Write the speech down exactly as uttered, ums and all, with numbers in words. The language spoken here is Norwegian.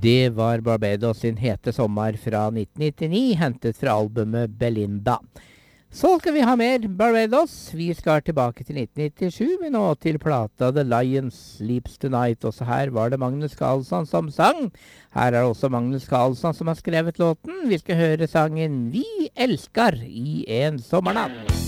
Det var Barbados sin hete sommer fra nitten nittini, hentet fra albumet Belinda. Så skal vi ha mer Barbados. Vi skal tilbake til nitten nittisju, men nå til plata The Lion Sleeps Tonight. Også her var det Magnus Carlsson som sang. Her er også Magnus Carlsson som har skrevet låten. Vi skal høre sangen Vi elskar i en sommernatt.